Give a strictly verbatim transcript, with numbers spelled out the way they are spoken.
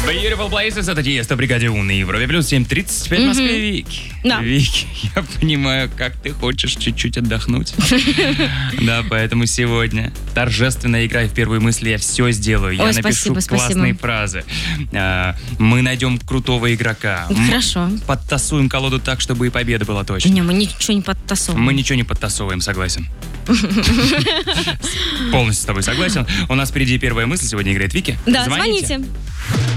Beautiful Places, это Тиесто, бригаде У на Европе плюс семь тридцать пять в Москве. Вики. Да. Вики, я понимаю, как ты хочешь чуть-чуть отдохнуть. Да, поэтому сегодня торжественно играй в первые мысли, я все сделаю. Я Ой, напишу спасибо, классные спасибо. фразы. А, Мы найдем крутого игрока. М, Хорошо. Подтасуем колоду так, чтобы и победа была точно. Не, мы ничего не подтасовываем. Мы ничего не подтасовываем, согласен. Полностью с тобой согласен. У нас впереди первая мысль. Сегодня играет Вики. Да, Звоните. звоните.